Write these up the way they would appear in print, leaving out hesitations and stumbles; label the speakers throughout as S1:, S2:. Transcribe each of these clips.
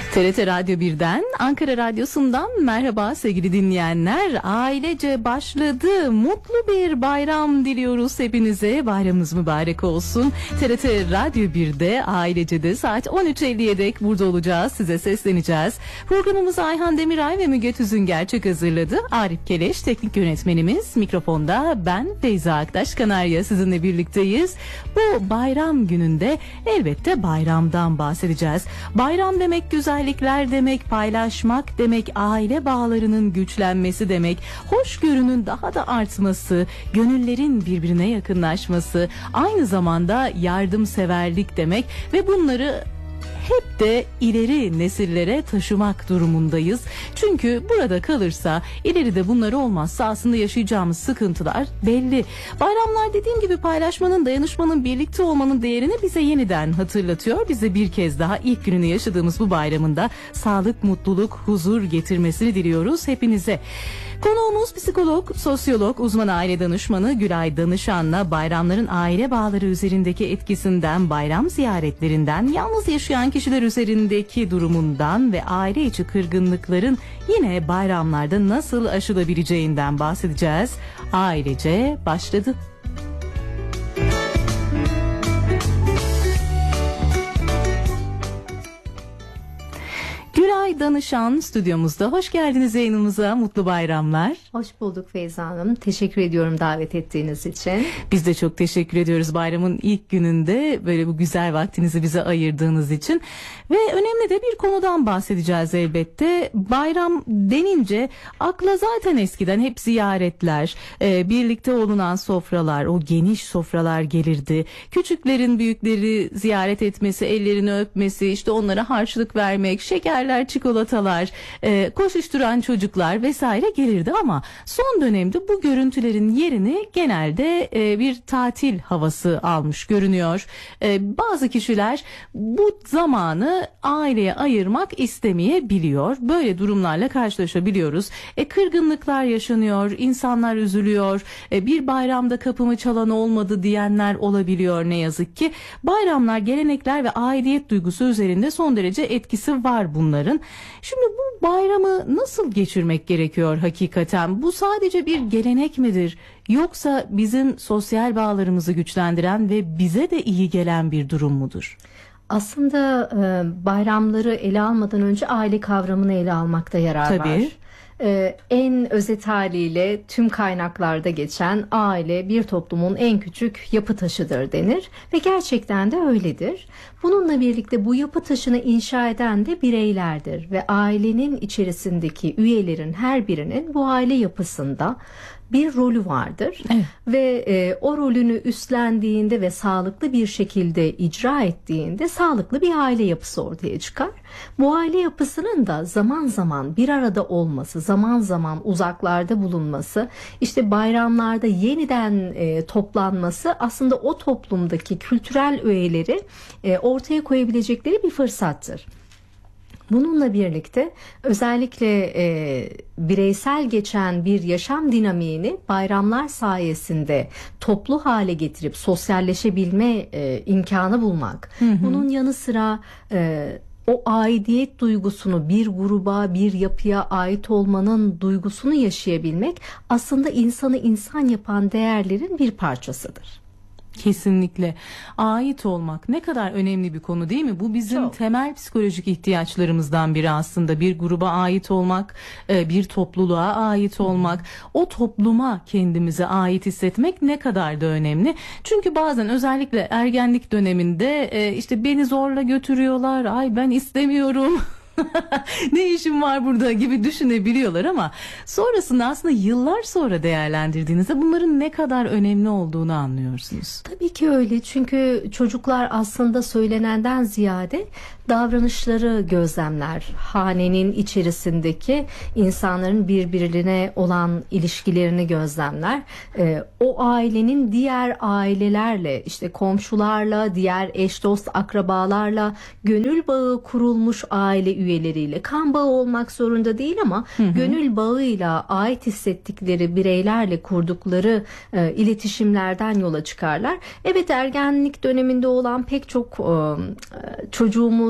S1: TRT Radyo 1'den, Ankara Radyosu'ndan merhaba sevgili dinleyenler. Ailece başladı. Mutlu bir bayram diliyoruz hepinize. Bayramınız mübarek olsun. TRT Radyo 1'de, Ailece'de saat 13.50'ye dek burada olacağız. Size sesleneceğiz. Programımızı Ayhan Demiray ve Müge Tüzüngerçek hazırladı. Arif Keleş teknik yönetmenimiz. Mikrofonda ben Feyza Aktaş Kanarya sizinle birlikteyiz. Bu bayram gününde elbette bayramdan bahsedeceğiz. Bayram demek güzellikler demek, paylaşmak demek, aile bağlarının güçlenmesi demek, hoşgörünün daha da artması, gönüllerin birbirine yakınlaşması, aynı zamanda yardımseverlik demek ve bunları hep de ileri nesillere taşımak durumundayız. Çünkü burada kalırsa, ileride bunlar olmazsa aslında yaşayacağımız sıkıntılar belli. Bayramlar dediğim gibi paylaşmanın, dayanışmanın, birlikte olmanın değerini bize yeniden hatırlatıyor. Bize bir kez daha ilk gününü yaşadığımız bu bayramında sağlık, mutluluk, huzur getirmesini diliyoruz hepinize. Konuğumuz psikolog, sosyolog, uzman aile danışmanı Gülay Danışan'la bayramların aile bağları üzerindeki etkisinden, bayram ziyaretlerinden, yalnız yaşayan kişiler üzerindeki durumundan ve aile içi kırgınlıkların yine bayramlarda nasıl aşılabileceğinden bahsedeceğiz. Ailece başladı. Gülay Danışan stüdyomuzda. Hoş geldiniz yayınımıza. Mutlu bayramlar.
S2: Hoş bulduk Feyza Hanım. Teşekkür ediyorum davet ettiğiniz için.
S1: Biz de çok teşekkür ediyoruz bayramın ilk gününde böyle bu güzel vaktinizi bize ayırdığınız için. Ve önemli de bir konudan bahsedeceğiz elbette. Bayram denince akla zaten eskiden hep ziyaretler, birlikte olunan sofralar, o geniş sofralar gelirdi. Küçüklerin büyükleri ziyaret etmesi, ellerini öpmesi, işte onlara harçlık vermek, şekerler, çikolatalar, koşuşturan çocuklar vesaire gelirdi ama son dönemde bu görüntülerin yerini genelde bir tatil havası almış görünüyor. Bazı kişiler bu zamanı aileye ayırmak istemeyebiliyor. Böyle durumlarla karşılaşabiliyoruz. Kırgınlıklar yaşanıyor, insanlar üzülüyor. Bir bayramda kapımı çalan olmadı diyenler olabiliyor ne yazık ki. Bayramlar, gelenekler ve aidiyet duygusu üzerinde son derece etkisi var bunların. Şimdi bu bayramı nasıl geçirmek gerekiyor hakikaten? Bu sadece bir gelenek midir? Yoksa bizim sosyal bağlarımızı güçlendiren ve bize de iyi gelen bir durum mudur?
S2: Aslında bayramları ele almadan önce aile kavramını ele almakta yarar var. En özet haliyle tüm kaynaklarda geçen aile bir toplumun en küçük yapı taşıdır denir ve gerçekten de öyledir. Bununla birlikte bu yapı taşını inşa eden de bireylerdir ve ailenin içerisindeki üyelerin her birinin bu aile yapısında bir rolü vardır. Evet. Ve o rolünü üstlendiğinde ve sağlıklı bir şekilde icra ettiğinde sağlıklı bir aile yapısı ortaya çıkar. Bu aile yapısının da zaman zaman bir arada olması, zaman zaman uzaklarda bulunması, işte bayramlarda yeniden toplanması aslında o toplumdaki kültürel öğeleri ortaya koyabilecekleri bir fırsattır. Bununla birlikte özellikle bireysel geçen bir yaşam dinamiğini bayramlar sayesinde toplu hale getirip sosyalleşebilme imkanı bulmak. Bunun yanı sıra o aidiyet duygusunu, bir gruba, bir yapıya ait olmanın duygusunu yaşayabilmek aslında insanı insan yapan değerlerin bir parçasıdır.
S1: Kesinlikle. Ait olmak ne kadar önemli bir konu değil mi? Bu bizim çok temel psikolojik ihtiyaçlarımızdan biri aslında. Bir gruba ait olmak, bir topluluğa ait olmak, o topluma kendimize ait hissetmek ne kadar da önemli. Çünkü bazen özellikle ergenlik döneminde işte beni zorla götürüyorlar, ay ben istemiyorum. Ne işim var burada gibi düşünebiliyorlar ama sonrasında aslında yıllar sonra değerlendirdiğinizde bunların ne kadar önemli olduğunu anlıyorsunuz.
S2: Tabii ki öyle, çünkü çocuklar aslında söylenenden ziyade davranışları gözlemler. Hanenin içerisindeki insanların birbirine olan ilişkilerini gözlemler. O ailenin diğer ailelerle, işte komşularla, diğer eş dost akrabalarla gönül bağı kurulmuş aile üyeleriyle, kan bağı olmak zorunda değil ama gönül bağıyla ait hissettikleri bireylerle kurdukları iletişimlerden yola çıkarlar. Evet, ergenlik döneminde olan pek çok çocuğumuz,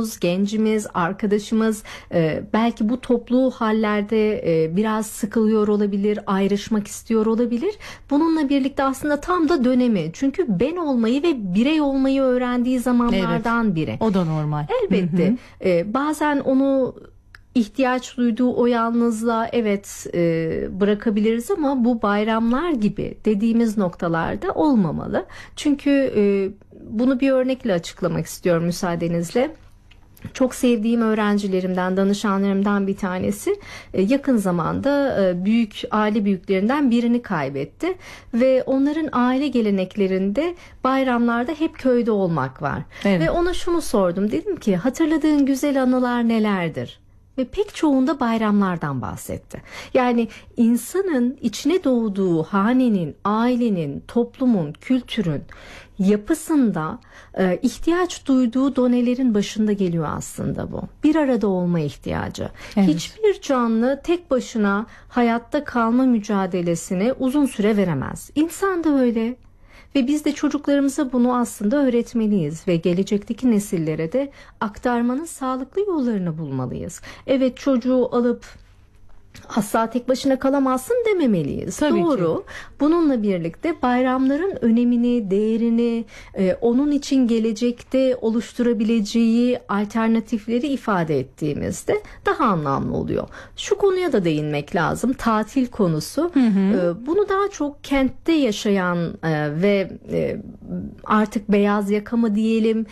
S2: çocuğumuz, gencimiz, arkadaşımız belki bu toplu hallerde biraz sıkılıyor olabilir, ayrışmak istiyor olabilir. Bununla birlikte aslında tam da dönemi. Çünkü ben olmayı ve birey olmayı öğrendiği zamanlardan biri.
S1: O da normal.
S2: Elbette. Bazen onu ihtiyaç duyduğu o yalnızlığa bırakabiliriz ama bu bayramlar gibi dediğimiz noktalarda olmamalı. Çünkü bunu bir örnekle açıklamak istiyorum müsaadenizle. Çok sevdiğim öğrencilerimden, danışanlarımdan bir tanesi yakın zamanda aile büyüklerinden birini kaybetti ve onların aile geleneklerinde bayramlarda hep köyde olmak var.
S1: Evet.
S2: Ve ona şunu sordum, dedim ki hatırladığın güzel anılar nelerdir? Ve pek çoğunda bayramlardan bahsetti. Yani insanın içine doğduğu hanenin, ailenin, toplumun, kültürün yapısında ihtiyaç duyduğu donelerin başında geliyor aslında bu. Bir arada olma ihtiyacı.
S1: Evet.
S2: Hiçbir canlı tek başına hayatta kalma mücadelesini uzun süre veremez. İnsan da öyle. Ve biz de çocuklarımıza bunu aslında öğretmeliyiz ve gelecekteki nesillere de aktarmanın sağlıklı yollarını bulmalıyız. Evet, çocuğu alıp asla tek başına kalamazsın dememeliyiz.
S1: Tabii
S2: Doğru.
S1: ki.
S2: Bununla birlikte bayramların önemini, değerini, onun için gelecekte oluşturabileceği alternatifleri ifade ettiğimizde daha anlamlı oluyor. Şu konuya da değinmek lazım. Tatil konusu. Bunu daha çok kentte yaşayan ve artık beyaz yaka mı diyelim,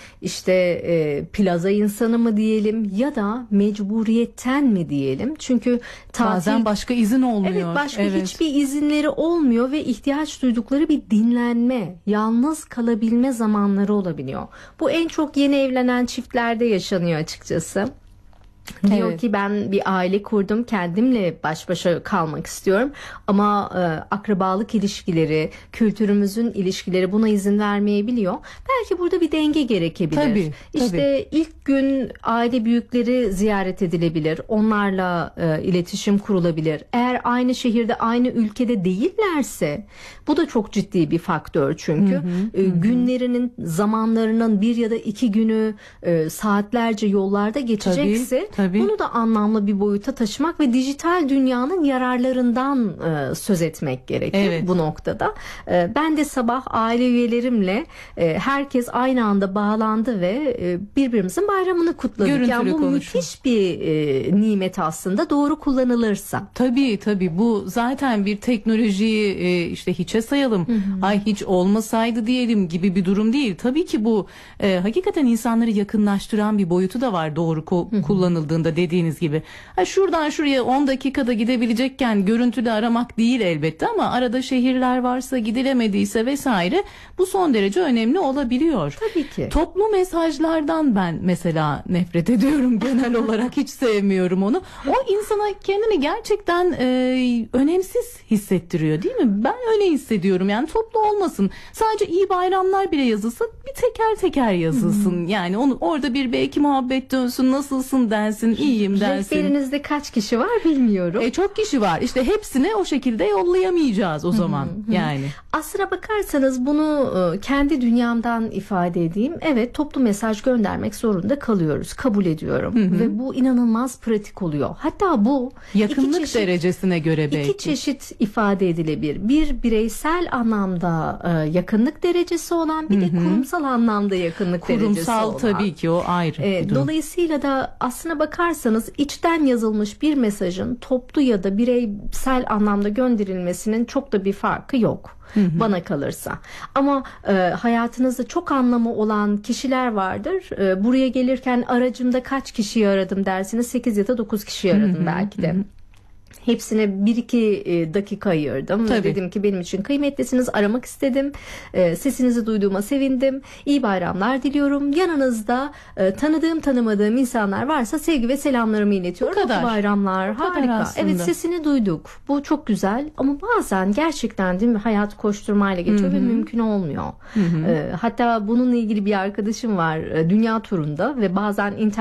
S2: plaza insanı mı diyelim ya da mecburiyetten mi diyelim? Çünkü
S1: bazen başka izin olmuyor.
S2: Evet, başka hiçbir izinleri olmuyor ve ihtiyaç duydukları bir dinlenme, yalnız kalabilme zamanları olabiliyor. Bu en çok yeni evlenen çiftlerde yaşanıyor açıkçası. Diyor
S1: Evet.
S2: ki ben bir aile kurdum, kendimle baş başa kalmak istiyorum ama akrabalık ilişkileri, kültürümüzün ilişkileri buna izin vermeyebiliyor. Belki burada bir denge gerekebilir.
S1: Tabii.
S2: İlk gün aile büyükleri ziyaret edilebilir, onlarla iletişim kurulabilir. Eğer aynı şehirde, aynı ülkede değillerse bu da çok ciddi bir faktör çünkü. Günlerinin, zamanlarının 1 ya da 2 günü saatlerce yollarda geçecekse
S1: Tabii.
S2: bunu da anlamlı bir boyuta taşımak ve dijital dünyanın yararlarından söz etmek gerekir bu noktada. Ben de sabah aile üyelerimle herkes aynı anda bağlandı ve birbirimizin bayramını kutladık.
S1: Görüntülü
S2: yani bu
S1: konuşma.
S2: müthiş bir nimet aslında doğru kullanılırsa.
S1: Tabii bu zaten bir teknolojiyi hiçe sayalım. Ay hiç olmasaydı diyelim gibi bir durum değil. Tabii ki bu hakikaten insanları yakınlaştıran bir boyutu da var doğru kullanıldığında dediğiniz gibi. Şuradan şuraya 10 dakikada gidebilecekken görüntülü aramak değil elbette ama arada şehirler varsa, gidilemediyse vesaire bu son derece önemli olabiliyor.
S2: Tabii ki.
S1: Toplu mesajlardan ben mesela nefret ediyorum genel olarak, hiç sevmiyorum onu. O insana kendini gerçekten önemsiz hissettiriyor değil mi? Ben öyle hissediyorum yani, toplu olmasın. Sadece iyi bayramlar bile yazılsa bir teker teker yazılsın. Yani onu orada bir belki muhabbet dönsün, nasılsın densin, iyiyim densin.
S2: Rehberinizde kaç kişi var bilmiyorum.
S1: Çok kişi var. Hepsine o şekilde yollayamayacağız o zaman. Yani.
S2: Aslına bakarsanız bunu kendi dünyamdan ifade edeyim. Evet, toplu mesaj göndermek zorunda kalıyoruz. Kabul ediyorum. Ve bu inanılmaz pratik oluyor. Hatta bu
S1: yakınlık derecesine göre belki.
S2: 2 çeşit ifade edilebilir. Bir bireysel anlamda yakınlık derecesi olan, bir de kurumsal anlamda yakınlık derecesi olan.
S1: Kurumsal tabii ki o ayrı bir durum.
S2: Dolayısıyla da aslına bakarsanız içten yazılmış bir mesajın toplu ya da bireysel anlamda gönderilmesinin çok da bir farkı yok. Bana kalırsa. Ama hayatınızda çok anlamı olan kişiler vardır. Buraya gelirken aracımda kaç kişiyi aradım dersiniz? 8 ya da 9 kişiyi aradım belki de. Hepsine 1-2 dakika ayırdım.
S1: Tabii.
S2: Dedim ki benim için kıymetlisiniz, aramak istedim. Sesinizi duyduğuma sevindim. İyi bayramlar diliyorum. Yanınızda tanıdığım tanımadığım insanlar varsa sevgi ve selamlarımı iletiyorum.
S1: Bu kadar.
S2: Mutlu bayramlar. Harika.
S1: Aslında.
S2: Evet, sesini duyduk. Bu çok güzel ama bazen gerçekten değil mi, hayat koşturmayla geçiyor ve mümkün olmuyor. Hatta bununla ilgili bir arkadaşım var, dünya turunda ve bazen